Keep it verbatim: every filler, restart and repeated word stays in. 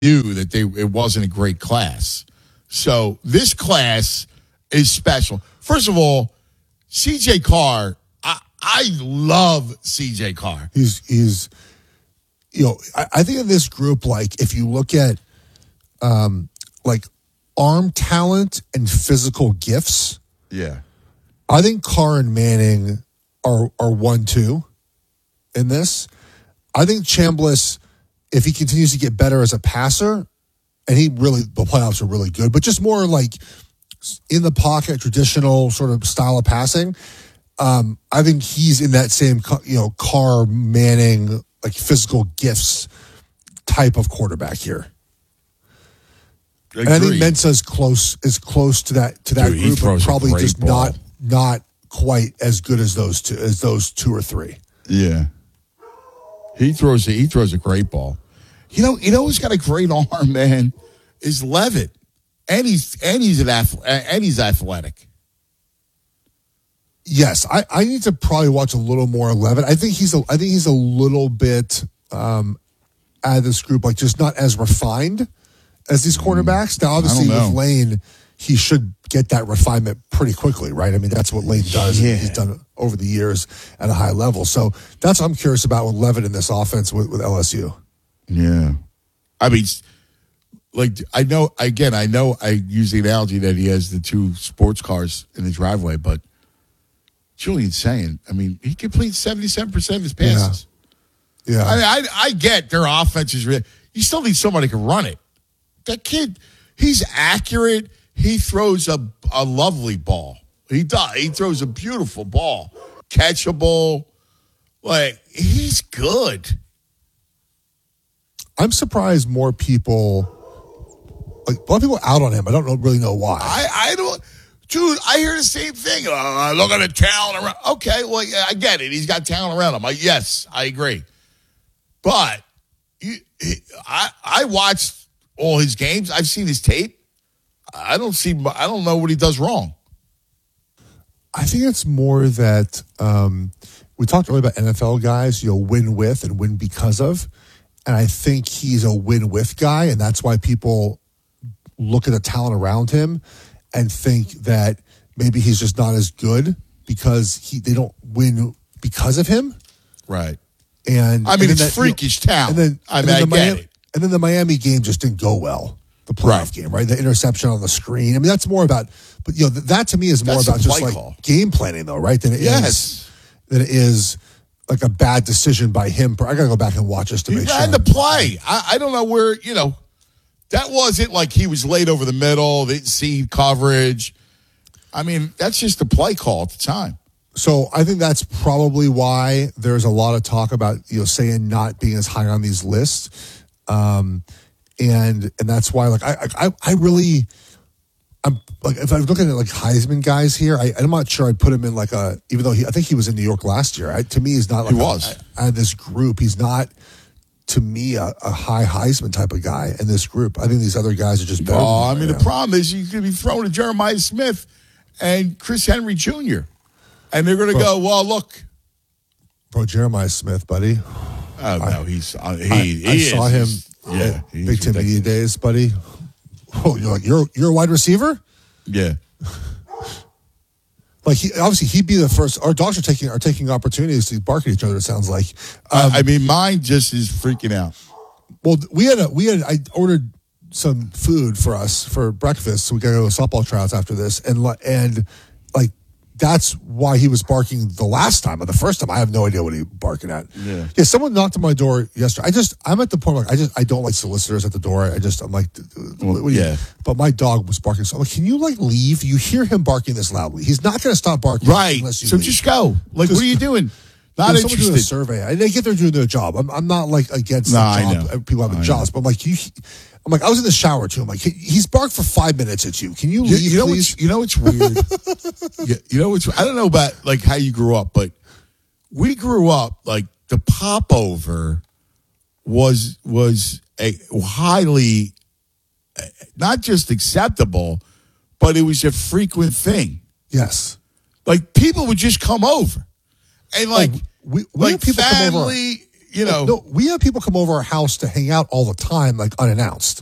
knew that they it wasn't a great class. So this class is special. First of all, C J Carr, I, I love C J Carr. He's he's you know, I, I think in this group, like if you look at um like arm talent and physical gifts, Yeah. I think Carr and Manning are are one two in this. I think Chambliss, if he continues to get better as a passer, and he really, the playoffs are really good, but just more like in the pocket, traditional sort of style of passing. Um, I think he's in that same, you know, Carr, Manning, like physical gifts type of quarterback here. Agreed. And I think Mensa is close, is close to that to that Dude, he group, but throws a probably great just ball. not not quite as good as those two as those two or three. Yeah. He throws a, he throws a great ball. You know, you know who's got a great arm, man, is Levitt. And he's and he's an ath- and he's athletic. Yes, I, I need to probably watch a little more Levitt. I think he's a I think he's a little bit um, out of this group, like just not as refined as these cornerbacks. Now, obviously, I don't with know. Lane, he should get that refinement pretty quickly, right? I mean, that's what Lane does. Yeah. And he's done it over the years at a high level. So that's what I'm curious about with Levitt in this offense with, with L S U. Yeah. I mean, like, I know, again, I know I use the analogy that he has the two sports cars in the driveway, but Julian's saying, I mean, he completes seventy-seven percent of his passes. Yeah. I mean, I, I get their offense is real. You still need somebody who can run it. That kid, he's accurate. He throws a, a lovely ball. He does. He throws a beautiful ball. Catchable. Like, he's good. I'm surprised more people, like a lot of people are out on him. I don't know, really know why. I, I don't, dude, I hear the same thing. Uh, look at the talent around. Okay, well, yeah, I get it. He's got talent around him. I, yes, I agree. But you, he, I, I watched all his games. I've seen his tape. I don't see, I don't know what he does wrong. I think it's more that um, we talked earlier about N F L guys, you know, win with and win because of. And I think he's a win with guy. And that's why people look at the talent around him and think that maybe he's just not as good because he they don't win because of him. Right. And I mean, and it's that, freakish you know, talent. And then, I and mean, then I the get Miami, it. And then the Miami game just didn't go well. The playoff Right. game, right? The interception on the screen. I mean, that's more about, but you know, that to me is more That's about a just play like call. game planning, though, right? Than it Yes. is, than it is like a bad decision by him. I got to go back and watch this to He make sure. ran the play. I, I don't know where, you know, that wasn't like he was laid over the middle, didn't see coverage. I mean, that's just the play call at the time. So I think that's probably why there's a lot of talk about, you know, saying not being as high on these lists. Um, and, and that's why, like, I, I, I really, I'm like, if I'm looking at like Heisman guys here, I, I'm not sure I'd put him in like a, even though he, I think he was in New York last year. I, to me, he's not like, He was. out of this group. He's not, to me, a, a high Heisman type of guy in this group. I think these other guys are just better. Oh, I than mean, him the right now. problem is he's going to be thrown to Jeremiah Smith and Chris Henry Junior And they're going to go, well, look. Bro, Jeremiah Smith, buddy. Oh, no, he's, uh, he, I, he I is. saw him He's- yeah, at he's Big Ten Media ridiculous. Days, buddy. Oh, you're like, you're, you're a wide receiver? Yeah. Like he, obviously he'd be the first. Our dogs are taking are taking opportunities to bark at each other. It sounds like. Um, I, I mean, mine just is freaking out. well, we had a we had I ordered some food for us for breakfast, so we got to go to softball tryouts after this, and li- and like that's why he was barking the last time. But the first time, I have no idea what he was barking at. Yeah. yeah. Someone knocked on my door yesterday. I just I'm at the point like I just I don't like solicitors at the door. I just I'm like, Well, what do you- yeah. But my dog was barking. So I'm like, can you like leave? You hear him barking this loudly. He's not going to stop barking. Right. Unless you So leave. just go. Like, Just- what are you doing? Not There's someone doing a interested. survey. I, they get there doing their job. I'm, I'm not like against No, the I job. know. People having I jobs, but I'm like you. I'm like I was in the shower too. I'm like he's barked for five minutes at you. Can you You, leave, you know please? what's you know what's weird. you, you know what's I don't know about like how you grew up, but we grew up like the popover was was a highly uh, not just acceptable, but it was a frequent thing. Yes. Like people would just come over, and like we- we like had people come over. family, you know. No, we have people come over our house to hang out all the time, like unannounced.